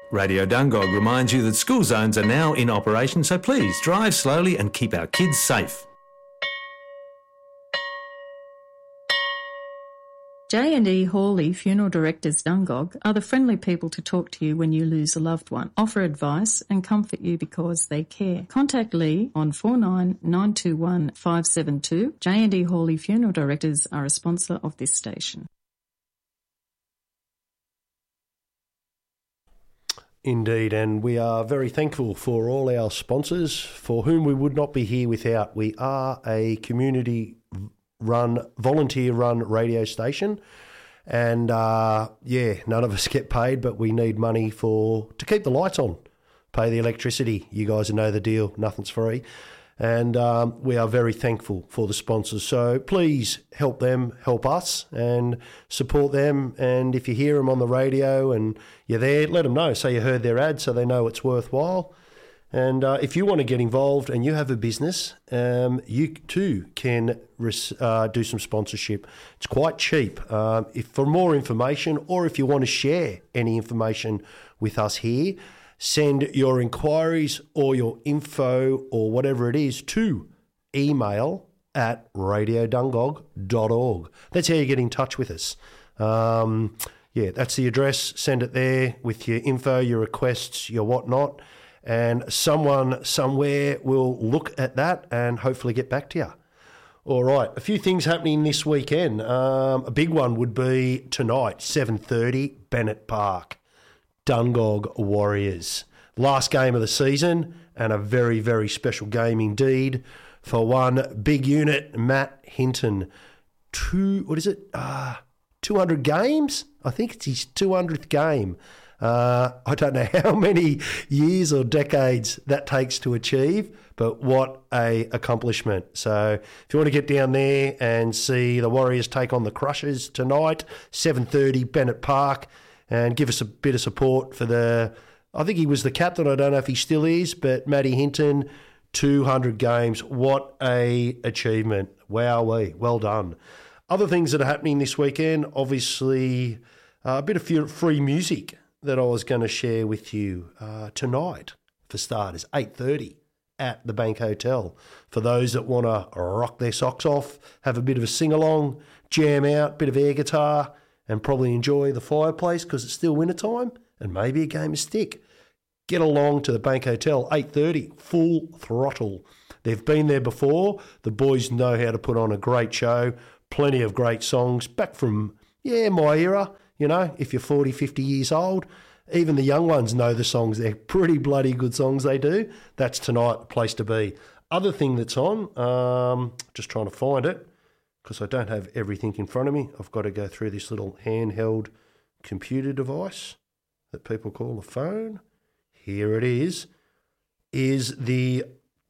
Radio Dungog reminds you that school zones are now in operation, so please drive slowly and keep our kids safe. J&E Hawley Funeral Directors Dungog are the friendly people to talk to you when you lose a loved one, offer advice and comfort you because they care. Contact Lee on 49921572. 572. J&E Hawley Funeral Directors are a sponsor of this station. Indeed, and we are very thankful for all our sponsors, for whom we would not be here without. We are a community-run, volunteer-run radio station, and none of us get paid, but we need money to keep the lights on, pay the electricity. You guys know the deal, nothing's free. And we are very thankful for the sponsors. So please help them, help us, and support them. And if you hear them on the radio and you're there, let them know. Say you heard their ad so they know it's worthwhile. And if you want to get involved and you have a business, you too can do some sponsorship. It's quite cheap. For more information, or if you want to share any information with us here, send your inquiries or your info or whatever it is to email@radiodungog.org. That's how you get in touch with us. That's the address. Send it there with your info, your requests, your whatnot, and someone somewhere will look at that and hopefully get back to you. All right, a few things happening this weekend. A big one would be tonight, 7:30, Bennett Park. Dungog Warriors. Last game of the season and a very, very special game indeed for one big unit, Matt Hinton. 200 games? I think it's his 200th game. I don't know how many years or decades that takes to achieve, but what a accomplishment. So if you want to get down there and see the Warriors take on the Crushers tonight, 7:30, Bennett Park, and give us a bit of support for I think he was the captain, I don't know if he still is, but Matty Hinton, 200 games. What a achievement. Wowee, well done. Other things that are happening this weekend, obviously a bit of free music that I was going to share with you tonight, for starters, 8:30 at the Bank Hotel. For those that want to rock their socks off, have a bit of a sing-along, jam out, bit of air guitar, and probably enjoy the fireplace because it's still winter time, and maybe a game of stick. Get along to the Bank Hotel, 8:30, full throttle. They've been there before. The boys know how to put on a great show, plenty of great songs, back from, my era, if you're 40, 50 years old. Even the young ones know the songs. They're pretty bloody good songs they do. That's tonight, the place to be. Other thing that's on, just trying to find it, because I don't have everything in front of me. I've got to go through this little handheld computer device that people call a phone. Here it is the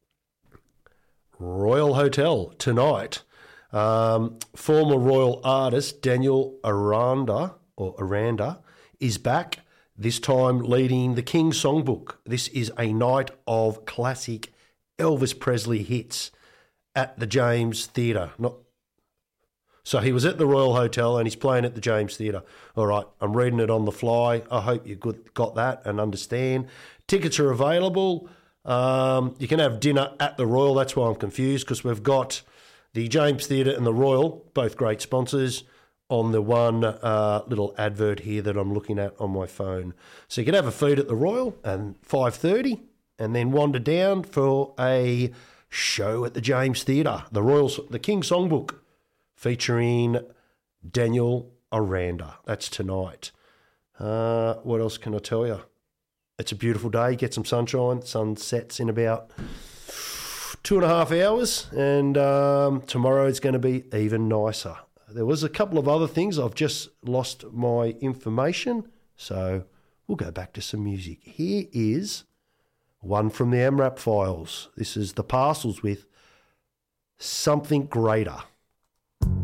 Royal Hotel tonight. Former Royal artist Daniel Aranda is back, this time leading the King Songbook. This is a night of classic Elvis Presley hits at the James Theatre. So he was at the Royal Hotel and he's playing at the James Theatre. All right, I'm reading it on the fly. I hope you got that and understand. Tickets are available. You can have dinner at the Royal. That's why I'm confused, because we've got the James Theatre and the Royal, both great sponsors, on the one little advert here that I'm looking at on my phone. So you can have a feed at the Royal at 5:30 and then wander down for a show at the James Theatre, the King Songbook, featuring Daniel Aranda. That's tonight. What else can I tell you? It's a beautiful day. Get some sunshine. Sun sets in about 2.5 hours, and tomorrow is going to be even nicer. There was a couple of other things. I've just lost my information, so we'll go back to some music. Here is one from the AMRAP files. This is The Parcels with Something Greater.